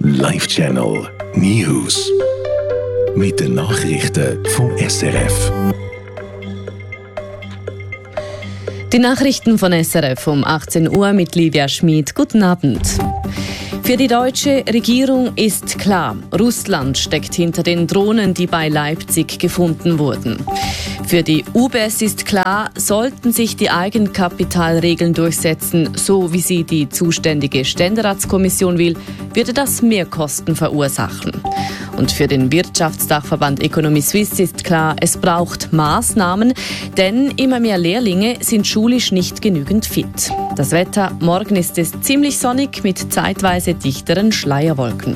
Live Channel News. Mit den Nachrichten vom SRF. Die Nachrichten von SRF um 18 Uhr mit Livia Schmid. Guten Abend. Für die deutsche Regierung ist klar, Russland steckt hinter den Drohnen, die bei Leipzig gefunden wurden. Für die UBS ist klar, sollten sich die Eigenkapitalregeln durchsetzen, so wie sie die zuständige Ständeratskommission will, würde das Mehrkosten verursachen. Und für den Wirtschaftsdachverband Economy Suisse ist klar, es braucht Maßnahmen, denn immer mehr Lehrlinge sind schulisch nicht genügend fit. Das Wetter, morgen ist es ziemlich sonnig mit zeitweise dichteren Schleierwolken.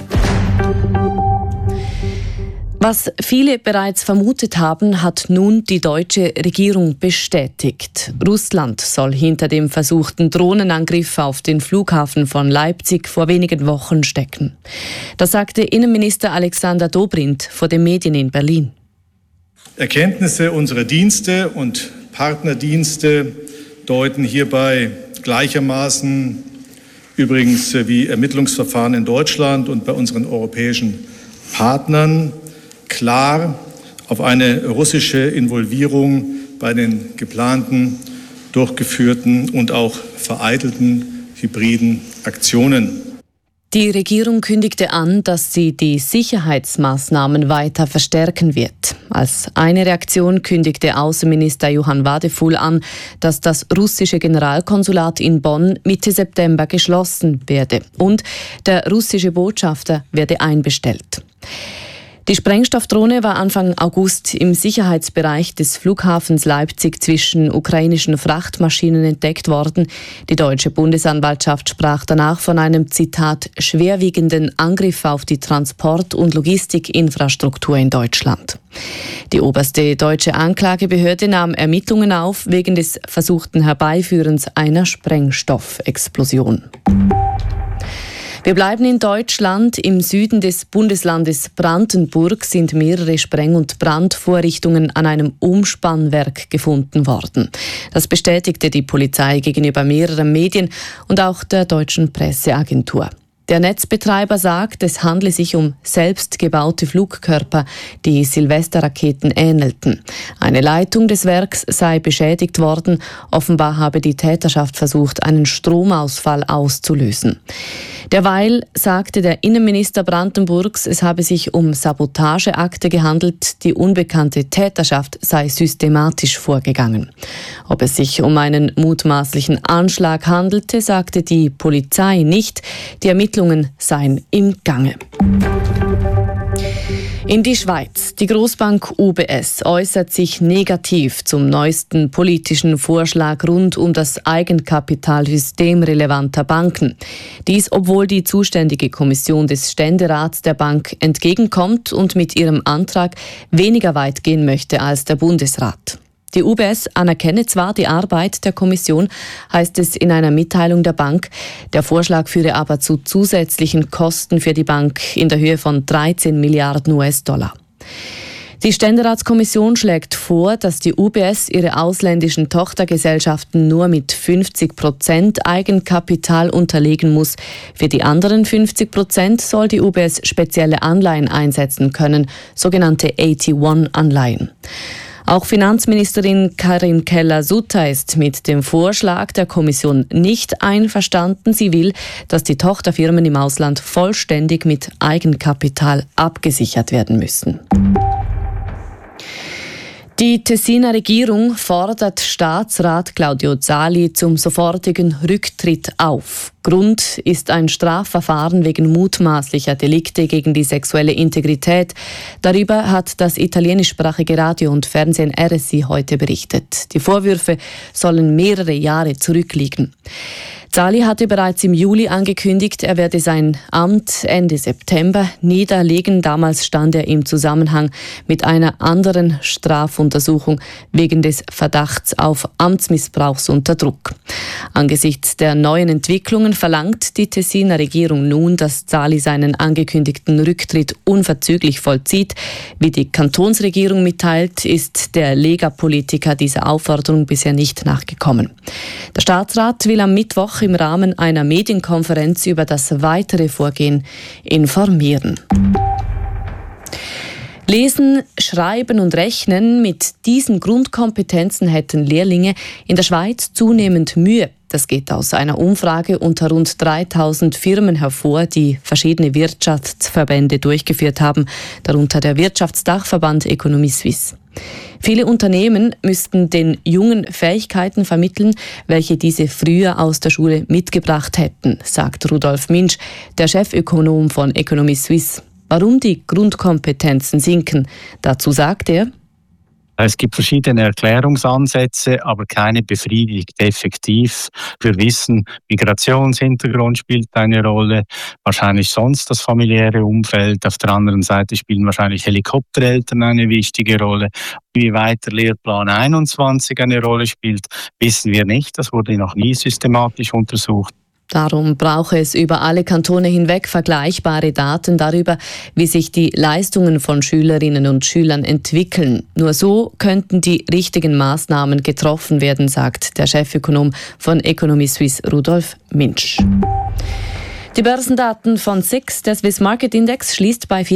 Was viele bereits vermutet haben, hat nun die deutsche Regierung bestätigt. Russland soll hinter dem versuchten Drohnenangriff auf den Flughafen von Leipzig vor wenigen Wochen stecken. Das sagte Innenminister Alexander Dobrindt vor den Medien in Berlin. Erkenntnisse unserer Dienste und Partnerdienste deuten hierbei gleichermaßen übrigens wie Ermittlungsverfahren in Deutschland und bei unseren europäischen Partnern klar auf eine russische Involvierung bei den geplanten, durchgeführten und auch vereitelten hybriden Aktionen. Die Regierung kündigte an, dass sie die Sicherheitsmaßnahmen weiter verstärken wird. Als eine Reaktion kündigte Außenminister Johann Wadefuhl an, dass das russische Generalkonsulat in Bonn Mitte September geschlossen werde und der russische Botschafter werde einbestellt. Die Sprengstoffdrohne war Anfang August im Sicherheitsbereich des Flughafens Leipzig zwischen ukrainischen Frachtmaschinen entdeckt worden. Die deutsche Bundesanwaltschaft sprach danach von einem, Zitat, schwerwiegenden Angriff auf die Transport- und Logistikinfrastruktur in Deutschland. Die oberste deutsche Anklagebehörde nahm Ermittlungen auf wegen des versuchten Herbeiführens einer Sprengstoffexplosion. Wir bleiben in Deutschland. Im Süden des Bundeslandes Brandenburg sind mehrere Spreng- und Brandvorrichtungen an einem Umspannwerk gefunden worden. Das bestätigte die Polizei gegenüber mehreren Medien und auch der deutschen Presseagentur. Der Netzbetreiber sagt, es handle sich um selbstgebaute Flugkörper, die Silvesterraketen ähnelten. Eine Leitung des Werks sei beschädigt worden. Offenbar habe die Täterschaft versucht, einen Stromausfall auszulösen. Derweil sagte der Innenminister Brandenburgs, es habe sich um Sabotageakte gehandelt, die unbekannte Täterschaft sei systematisch vorgegangen. Ob es sich um einen mutmaßlichen Anschlag handelte, sagte die Polizei nicht. Die Ermittlungen seien im Gange. In die Schweiz. Die Grossbank UBS äußert sich negativ zum neuesten politischen Vorschlag rund um das Eigenkapitalsystem relevanter Banken. Dies, obwohl die zuständige Kommission des Ständerats der Bank entgegenkommt und mit ihrem Antrag weniger weit gehen möchte als der Bundesrat. Die UBS anerkenne zwar die Arbeit der Kommission, heißt es in einer Mitteilung der Bank. Der Vorschlag führe aber zu zusätzlichen Kosten für die Bank in der Höhe von 13 Milliarden US-Dollar. Die Ständeratskommission schlägt vor, dass die UBS ihre ausländischen Tochtergesellschaften nur mit 50% Eigenkapital unterlegen muss. Für die anderen 50% soll die UBS spezielle Anleihen einsetzen können, sogenannte AT1-Anleihen. Auch Finanzministerin Karin Keller-Sutter ist mit dem Vorschlag der Kommission nicht einverstanden. Sie will, dass die Tochterfirmen im Ausland vollständig mit Eigenkapital abgesichert werden müssen. Die Tessiner Regierung fordert Staatsrat Claudio Zali zum sofortigen Rücktritt auf. Grund ist ein Strafverfahren wegen mutmaßlicher Delikte gegen die sexuelle Integrität. Darüber hat das italienischsprachige Radio und Fernsehen RSI heute berichtet. Die Vorwürfe sollen mehrere Jahre zurückliegen. Zali hatte bereits im Juli angekündigt, er werde sein Amt Ende September niederlegen. Damals stand er im Zusammenhang mit einer anderen Strafuntersuchung wegen des Verdachts auf Amtsmissbrauchs unter Druck. Angesichts der neuen Entwicklungen verlangt die Tessiner Regierung nun, dass Zali seinen angekündigten Rücktritt unverzüglich vollzieht. Wie die Kantonsregierung mitteilt, ist der Lega-Politiker dieser Aufforderung bisher nicht nachgekommen. Der Staatsrat will am Mittwoch im Rahmen einer Medienkonferenz über das weitere Vorgehen informieren. Lesen, Schreiben und Rechnen, mit diesen Grundkompetenzen hätten Lehrlinge in der Schweiz zunehmend Mühe. Das geht aus einer Umfrage unter rund 3000 Firmen hervor, die verschiedene Wirtschaftsverbände durchgeführt haben, darunter der Wirtschaftsdachverband Economie Suisse. Viele Unternehmen müssten den Jungen Fähigkeiten vermitteln, welche diese früher aus der Schule mitgebracht hätten, sagt Rudolf Minsch, der Chefökonom von Economie Suisse. Warum die Grundkompetenzen sinken, dazu sagt er: Es gibt verschiedene Erklärungsansätze, aber keine befriedigt effektiv. Wir wissen, Migrationshintergrund spielt eine Rolle, wahrscheinlich sonst das familiäre Umfeld. Auf der anderen Seite spielen wahrscheinlich Helikoptereltern eine wichtige Rolle. Wie weit der Lehrplan 21 eine Rolle spielt, wissen wir nicht. Das wurde noch nie systematisch untersucht. Darum brauche es über alle Kantone hinweg vergleichbare Daten darüber, wie sich die Leistungen von Schülerinnen und Schülern entwickeln. Nur so könnten die richtigen Maßnahmen getroffen werden, sagt der Chefökonom von Economie Suisse Rudolf Minsch. Die Börsendaten von SIX, der Swiss Market Index, schließt bei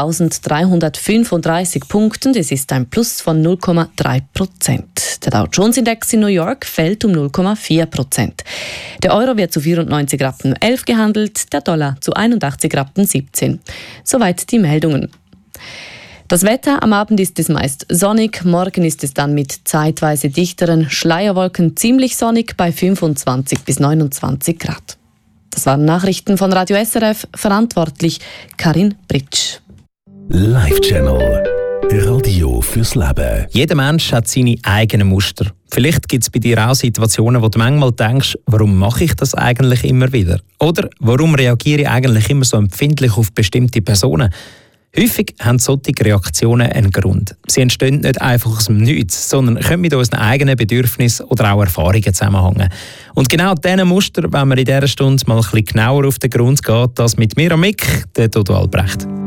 14.335 Punkten. Das ist ein Plus von 0,3%. Der Dow Jones Index in New York fällt um 0,4%. Der Euro wird zu 94,11 Rappen gehandelt, der Dollar zu 81,17 Rappen. Soweit die Meldungen. Das Wetter: am Abend ist es meist sonnig, morgen ist es dann mit zeitweise dichteren Schleierwolken ziemlich sonnig bei 25 bis 29 Grad. Das waren Nachrichten von Radio SRF, verantwortlich Karin Britsch. Live-Channel. Radio fürs Leben. Jeder Mensch hat seine eigenen Muster. Vielleicht gibt es bei dir auch Situationen, wo du manchmal denkst, warum mache ich das eigentlich immer wieder? Oder warum reagiere ich eigentlich immer so empfindlich auf bestimmte Personen? Häufig haben solche Reaktionen einen Grund. Sie entstehen nicht einfach aus dem Nichts, sondern können mit unseren eigenen Bedürfnissen oder auch Erfahrungen zusammenhängen. Und genau diesen Muster, wenn wir in dieser Stunde mal ein bisschen genauer auf den Grund gehen, das mit mir am Mick, der Dodo Albrecht.